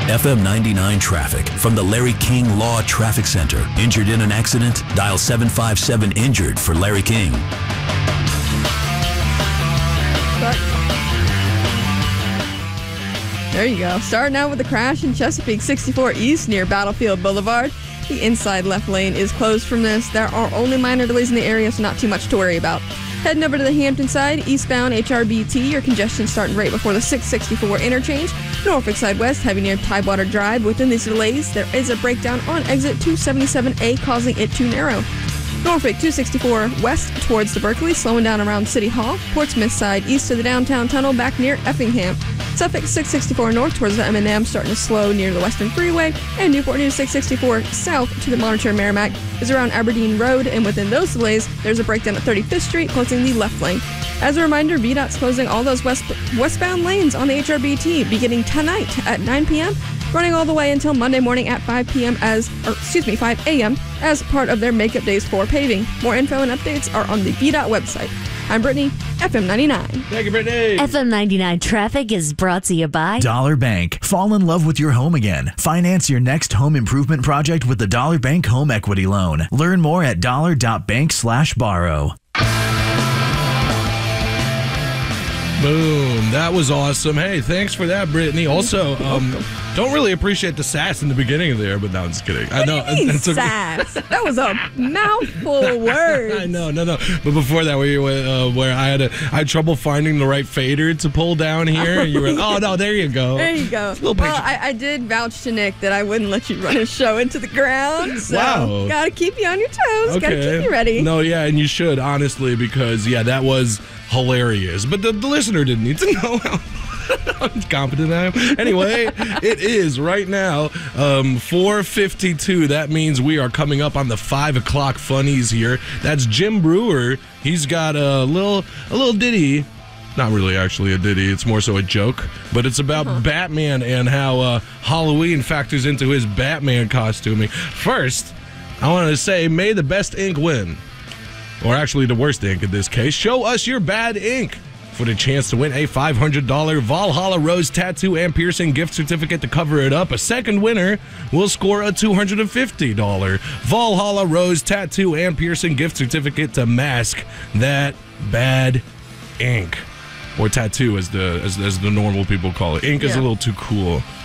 FM 99 traffic from the Larry King Law Traffic Center. Injured in an accident? Dial 757-INJURED for Larry King. There you go. Starting out with a crash in Chesapeake 64 East near Battlefield Boulevard. The inside left lane is closed from this. There are only minor delays in the area, so not too much to worry about. Heading over to the Hampton side, eastbound HRBT, your congestion starting right before the 664 interchange. Norfolk side west, heavy near Tidewater Drive. Within these delays, there is a breakdown on exit 277A, causing it to narrow. Norfolk 264 west towards the Berkeley, slowing down around City Hall. Portsmouth side east of the downtown tunnel, back near Effingham. Suffolk 664 north towards the M&M, starting to slow near the Western Freeway. And Newport News 664 south to the Monitor Merrimack is around Aberdeen Road. And within those delays, there's a breakdown at 35th Street, closing the left lane. As a reminder, VDOT's closing all those westbound lanes on the HRBT beginning tonight at 9 p.m., running all the way until Monday morning at 5 a.m. as part of their Makeup Days for paving. More info and updates are on the VDOT website. I'm Brittany, FM 99. Thank you, Brittany. FM 99 traffic is brought to you by Dollar Bank. Fall in love with your home again. Finance your next home improvement project with the Dollar Bank Home Equity Loan. Learn more at dollar.bank/borrow. Boom. That was awesome. Hey, thanks for that, Brittany. Also, don't really appreciate the sass in the beginning there, but no, I'm just kidding. I know. What do you mean, sass? That was a mouthful of words. I know, no. But before that, where I had trouble finding the right fader to pull down here, and you were, oh, no, there you go. There you go. Well, I did vouch to Nick that I wouldn't let you run his show into the ground. So wow. Gotta keep you on your toes. Okay. Gotta keep you ready. No, yeah, and you should, honestly, because, yeah, that was hilarious. But the listener didn't need to know how competent I am. Anyway, it is right now 4:52. That means we are coming up on the 5 o'clock funnies here. That's Jim Brewer. He's got a little ditty. Not really actually a ditty. It's more so a joke. But it's about Batman and how Halloween factors into his Batman costuming. First, I wanted to say, may the best ink win. Or actually the worst ink in this case. Show us your bad ink for the chance to win a $500 Valhalla Rose tattoo and piercing gift certificate to cover it up. A second winner will score a $250 Valhalla Rose tattoo and piercing gift certificate to mask that bad ink. Or tattoo, as the normal people call it. Ink is a little too cool.